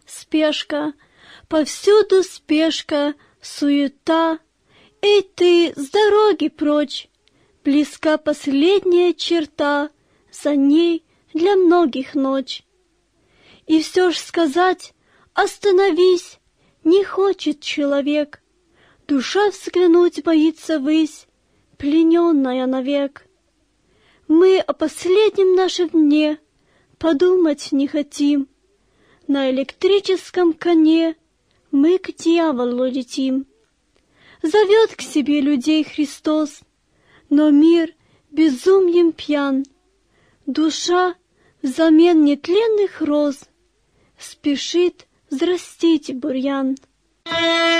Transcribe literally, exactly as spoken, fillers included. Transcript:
спешка, повсюду спешка, суета. Эй ты, с дороги прочь! Близка последняя черта, за ней для многих ночь. И все ж сказать «остановись» не хочет человек. Душа взглянуть боится ввысь, плененная навек. Мы о последнем нашем дне подумать не хотим. На электрическом коне мы к дьяволу летим. Зовет к себе людей Христос, но мир безумием пьян. Душа взамен нетленных роз спешит взрастить бурьян.